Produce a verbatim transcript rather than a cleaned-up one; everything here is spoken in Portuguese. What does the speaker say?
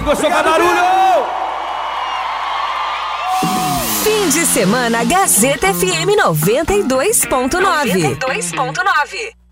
gostou, faz barulho! Fim de semana Gazeta F M noventa e dois ponto nove. noventa e dois ponto nove.